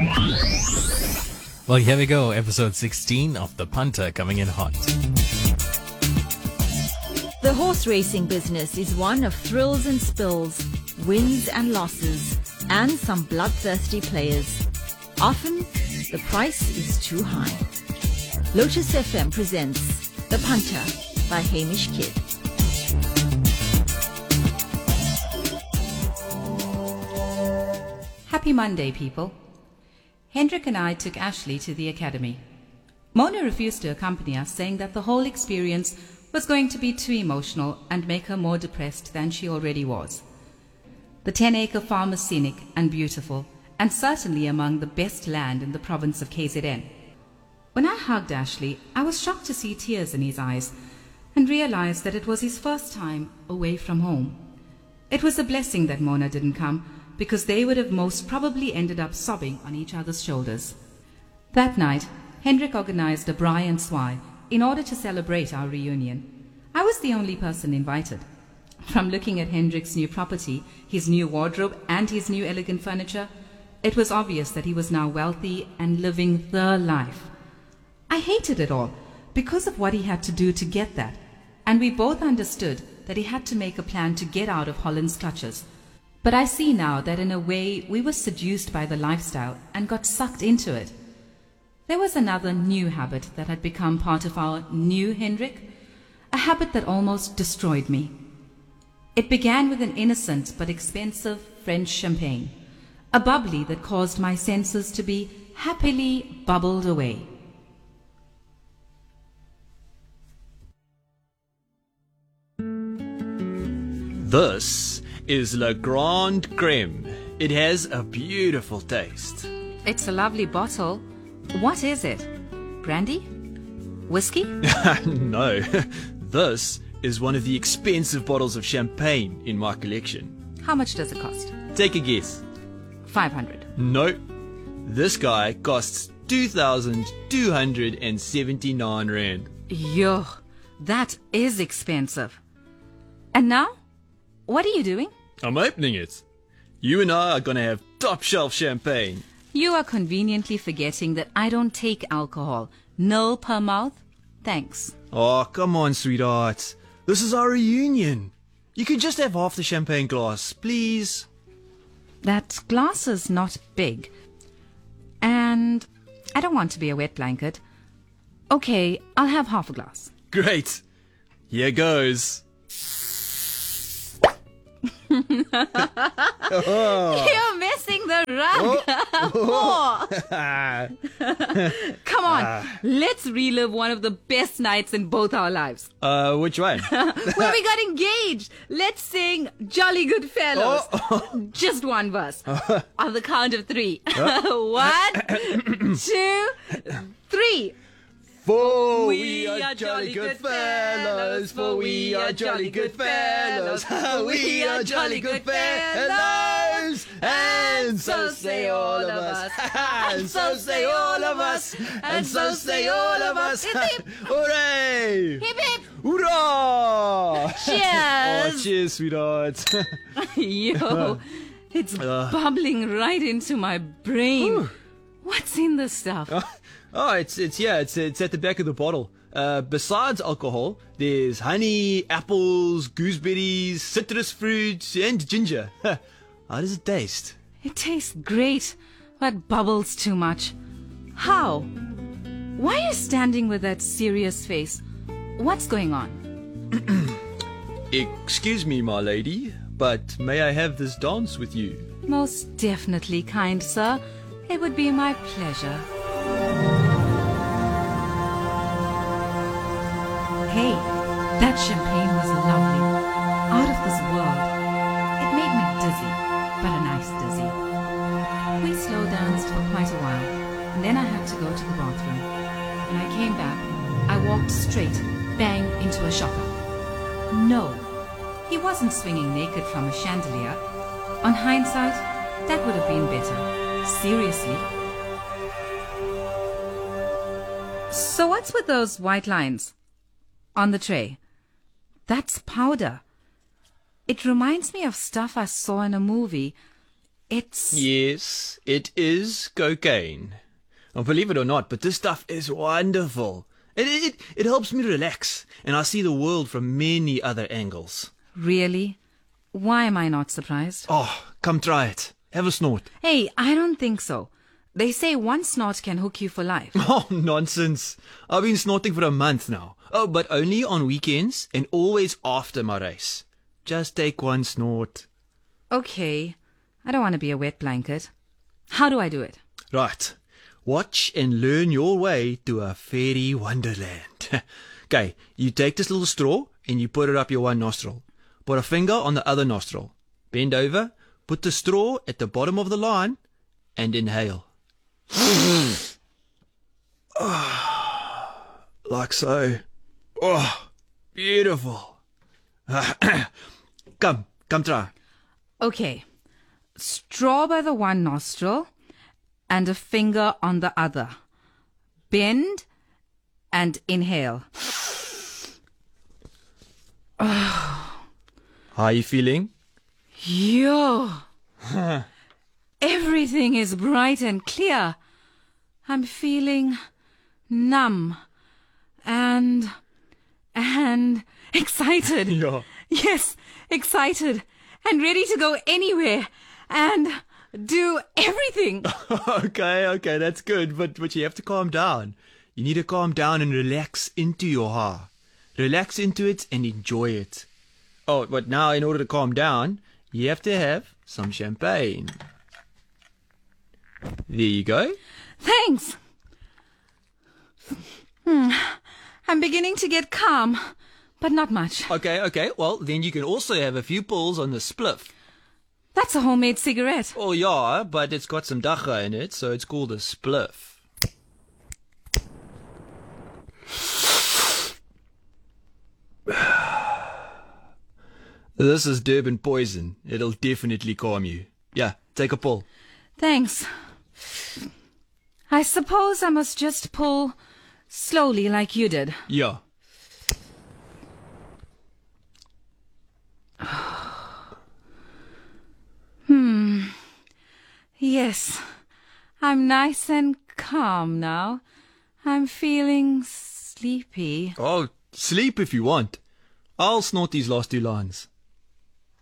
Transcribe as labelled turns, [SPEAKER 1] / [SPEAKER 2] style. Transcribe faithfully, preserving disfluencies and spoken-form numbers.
[SPEAKER 1] Well, here we go. Episode sixteen of The Punter coming in hot.
[SPEAKER 2] The horse racing business is one of thrills and spills, wins and losses, and some bloodthirsty players. Often, the price is too high. Lotus F M presents The Punter by Hamish Kidd.
[SPEAKER 3] Happy Monday, people. Hendrik and I took Ashley to the academy. Mona refused to accompany us, saying that the whole experience was going to be too emotional and make her more depressed than she already was. The ten-acre farm is scenic and beautiful, and certainly among the best land in the province of K Z N. When I hugged Ashley, I was shocked to see tears in his eyes and realized that it was his first time away from home. It was a blessing that Mona didn't come, because they would have most probably ended up sobbing on each other's shoulders. That night, Hendrik organized a braai and swaai in order to celebrate our reunion. I was the only person invited. From looking at Hendrik's new property, his new wardrobe and his new elegant furniture, it was obvious that he was now wealthy and living the life. I hated it all because of what he had to do to get that, and we both understood that he had to make a plan to get out of Holland's clutches. But I see now that in a way we were seduced by the lifestyle and got sucked into it. There was another new habit that had become part of our new Hendrik, a habit that almost destroyed me. It began with an innocent but expensive French champagne, a bubbly that caused my senses to be happily bubbled away.
[SPEAKER 4] This is Le Grand Creme. It has a beautiful taste.
[SPEAKER 3] It's a lovely bottle. What is it? Brandy? Whiskey?
[SPEAKER 4] No, this is one of the expensive bottles of champagne in my collection.
[SPEAKER 3] How much does it cost?
[SPEAKER 4] Take a guess.
[SPEAKER 3] five hundred.
[SPEAKER 4] No, this guy costs two thousand two hundred seventy-nine rand.
[SPEAKER 3] Yo, that is expensive. And now, what are you doing?
[SPEAKER 4] I'm opening it. You and I are going to have top shelf champagne.
[SPEAKER 3] You are conveniently forgetting that I don't take alcohol. Nil per mouth? Thanks.
[SPEAKER 4] Oh, come on, sweetheart. This is our reunion. You can just have half the champagne glass, please.
[SPEAKER 3] That glass is not big. And I don't want to be a wet blanket. Okay, I'll have half a glass.
[SPEAKER 4] Great. Here goes.
[SPEAKER 3] Oh. You're messing the rug. Oh. Come on, uh. let's relive one of the best nights in both our lives.
[SPEAKER 4] Uh, which one?
[SPEAKER 3] When we got engaged. Let's sing Jolly Good Fellows. Oh. Just one verse. On the count of three. One, two, three.
[SPEAKER 4] For we are jolly good fellows, for we are jolly good fellows, we are jolly good fellows, and so say all of us, and so say all of us, and so say all of us.
[SPEAKER 3] Hip hip!
[SPEAKER 4] Hooray!
[SPEAKER 3] Hip hip!
[SPEAKER 4] Hoorah!
[SPEAKER 3] Cheers!
[SPEAKER 4] Oh, cheers, sweetheart.
[SPEAKER 3] Yo, it's uh. bubbling right into my brain. Whew. What's in this stuff?
[SPEAKER 4] Uh. Oh, it's it's yeah, it's it's at the back of the bottle. Uh, besides alcohol, there's honey, apples, gooseberries, citrus fruits, and ginger. How does it taste?
[SPEAKER 3] It tastes great, but bubbles too much. How? Why are you standing with that serious face? What's going on?
[SPEAKER 4] Excuse me, my lady, but may I have this dance with you?
[SPEAKER 3] Most definitely, kind sir. It would be my pleasure. Hey, that champagne was lovely. Out of this world. It made me dizzy, but a nice dizzy. We slow danced for quite a while, and then I had to go to the bathroom. When I came back, I walked straight, bang, into a shopper. No, he wasn't swinging naked from a chandelier. On hindsight, that would have been better. Seriously. So what's with those white lines on the tray? That's powder. It reminds me of stuff I saw in a movie. It's...
[SPEAKER 4] Yes, it is cocaine. Well, believe it or not, but this stuff is wonderful. It, it, it helps me relax, and I see the world from many other angles.
[SPEAKER 3] Really? Why am I not surprised?
[SPEAKER 4] Oh, come try it. Have a snort.
[SPEAKER 3] Hey, I don't think so. They say one snort can hook you for life.
[SPEAKER 4] Oh, nonsense. I've been snorting for a month now. Oh, but only on weekends and always after my race. Just take one snort.
[SPEAKER 3] Okay. I don't want to be a wet blanket. How do I do it?
[SPEAKER 4] Right. Watch and learn your way to a fairy wonderland. Okay, you take this little straw and you put it up your one nostril. Put a finger on the other nostril. Bend over, put the straw at the bottom of the line, and inhale. Oh, like so. Oh, beautiful. Come, come try.
[SPEAKER 3] Okay. Straw by the one nostril and a finger on the other. Bend and inhale.
[SPEAKER 4] How are you feeling?
[SPEAKER 3] Yo! Everything is bright and clear. I'm feeling numb and and excited.
[SPEAKER 4] Yeah.
[SPEAKER 3] Yes, excited and ready to go anywhere and do everything.
[SPEAKER 4] Okay, okay, that's good, but but you have to calm down. You need to calm down and relax into your ha. Relax into it and enjoy it. Oh, but now in order to calm down, you have to have some champagne. There you go.
[SPEAKER 3] Thanks. Hmm. I'm beginning to get calm, but not much.
[SPEAKER 4] Okay, okay, well, then you can also have a few pulls on the spliff.
[SPEAKER 3] That's a homemade cigarette.
[SPEAKER 4] Oh, yeah, but it's got some dacha in it, so it's called a spliff. This is Durban poison. It'll definitely calm you. Yeah, take a pull.
[SPEAKER 3] Thanks. I suppose I must just pull slowly like you did.
[SPEAKER 4] Yeah.
[SPEAKER 3] Hmm. Yes. I'm nice and calm now. I'm feeling sleepy.
[SPEAKER 4] Oh, sleep if you want. I'll snort these last two lines.